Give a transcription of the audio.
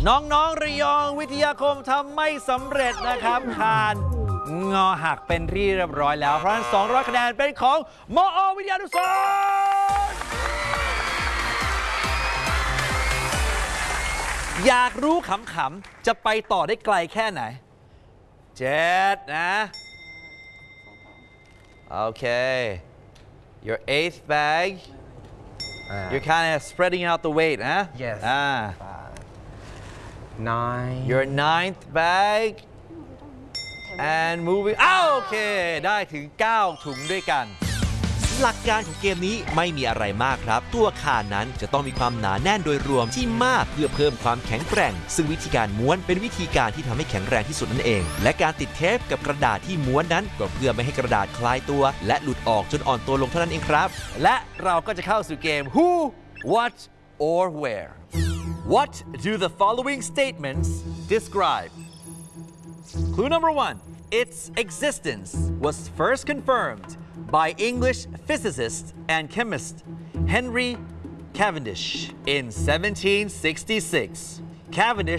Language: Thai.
น้องๆระยองวิทยาคมทำไม่สำเร็จนะครับผ่านงอหักเป็นที่เรียบร้อยแล้วเพราะฉะนั้น200คะแนนเป็นของมอ.วิทยานุสรณ์อยากรู้ขำๆจะไปต่อได้ไกลแค่ไหน7นะโอเค your 8th bag you're kind of spreading out the weight นะ Yes 9 your 9th bag and moving โอเคได้ถึง9ถุงด้วยกันหลักการของเกมนี้ไม่มีอะไรมากครับตัวคานนั้นจะต้องมีความหนาแน่นโดยรวมที่มากเพื่อเพิ่มความแข็งแกร่งซึ่งวิธีการม้วนเป็นวิธีการที่ทำให้แข็งแรงที่สุดนั่นเองและการติดเทปกับกระดาษที่ม้วนนั้นก็เพื่อไม่ให้กระดาษคลายตัวและหลุดออกจนอ่อนตัวลงเท่านั้นเองครับและเราก็จะเข้าสู่เกม Who What or Where What do the following statements describe Clue number 1 Its existence was first confirmed by English physicist and chemist Henry Cavendish in 1766. Cavendish